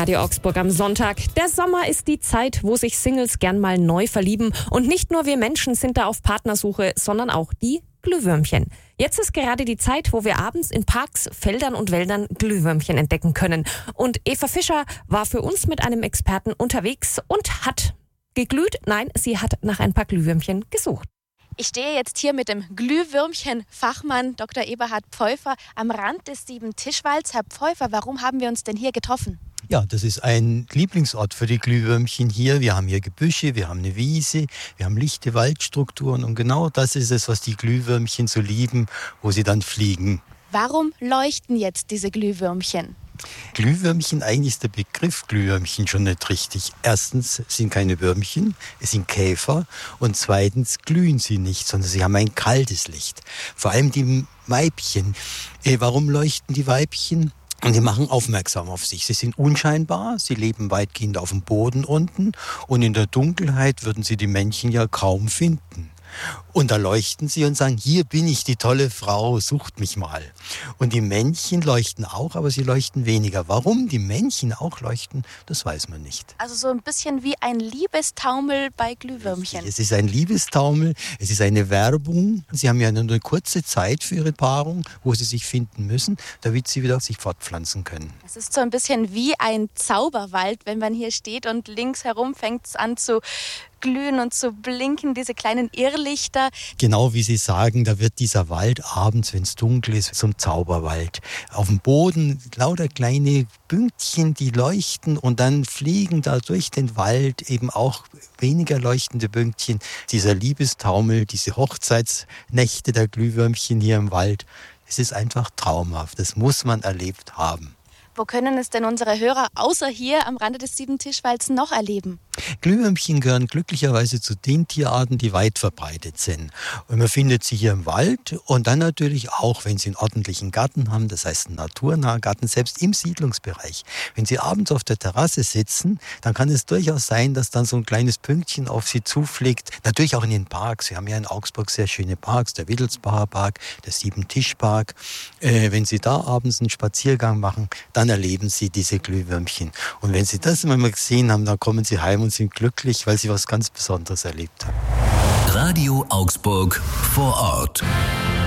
Radio Augsburg am Sonntag. Der Sommer ist die Zeit, wo sich Singles gern mal neu verlieben. Und nicht nur wir Menschen sind da auf Partnersuche, sondern auch die Glühwürmchen. Jetzt ist gerade die Zeit, wo wir abends in Parks, Feldern und Wäldern Glühwürmchen entdecken können. Und Eva Fischer war für uns mit einem Experten unterwegs und hat geglüht. Nein, sie hat nach ein paar Glühwürmchen gesucht. Ich stehe jetzt hier mit dem Glühwürmchen-Fachmann Dr. Eberhard Pfeuffer am Rand des Siebentischwalds. Herr Pfeuffer, warum haben wir uns denn hier getroffen? Ja, das ist ein Lieblingsort für die Glühwürmchen hier. Wir haben hier Gebüsche, wir haben eine Wiese, wir haben lichte Waldstrukturen und genau das ist es, was die Glühwürmchen so lieben, wo sie dann fliegen. Warum leuchten jetzt diese Glühwürmchen? Glühwürmchen, eigentlich ist der Begriff Glühwürmchen schon nicht richtig. Erstens sind keine Würmchen, es sind Käfer und zweitens glühen sie nicht, sondern sie haben ein kaltes Licht. Vor allem die Weibchen. Warum leuchten die Weibchen? Und die machen aufmerksam auf sich. Sie sind unscheinbar, sie leben weitgehend auf dem Boden unten und in der Dunkelheit würden sie die Männchen ja kaum finden. Und da leuchten sie und sagen, hier bin ich, die tolle Frau, sucht mich mal. Und die Männchen leuchten auch, aber sie leuchten weniger. Warum die Männchen auch leuchten, das weiß man nicht. Also so ein bisschen wie ein Liebestaumel bei Glühwürmchen. Richtig, es ist ein Liebestaumel, es ist eine Werbung. Sie haben ja nur eine kurze Zeit für ihre Paarung, wo sie sich finden müssen, damit sie wieder sich fortpflanzen können. Es ist so ein bisschen wie ein Zauberwald, wenn man hier steht und links herum fängt es an zu glühen und zu blinken, diese kleinen Irrlichter. Genau wie Sie sagen, da wird dieser Wald abends, wenn es dunkel ist, zum Zauberwald. Auf dem Boden lauter kleine Pünktchen, die leuchten und dann fliegen da durch den Wald eben auch weniger leuchtende Pünktchen. Dieser Liebestaumel, diese Hochzeitsnächte der Glühwürmchen hier im Wald, es ist einfach traumhaft. Das muss man erlebt haben. Wo können es denn unsere Hörer außer hier am Rande des Siebentischwalds noch erleben? Glühwürmchen gehören glücklicherweise zu den Tierarten, die weit verbreitet sind. Und man findet sie hier im Wald und dann natürlich auch, wenn sie einen ordentlichen Garten haben, das heißt einen naturnahen Garten, selbst im Siedlungsbereich. Wenn sie abends auf der Terrasse sitzen, dann kann es durchaus sein, dass dann so ein kleines Pünktchen auf sie zufliegt. Natürlich auch in den Parks. Wir haben ja in Augsburg sehr schöne Parks, der Wittelsbacher Park, der Siebentischpark. Wenn sie da abends einen Spaziergang machen, dann erleben sie diese Glühwürmchen. Und wenn sie das mal gesehen haben, dann kommen sie heim und sind glücklich, weil sie was ganz Besonderes erlebt haben. Radio Augsburg vor Ort.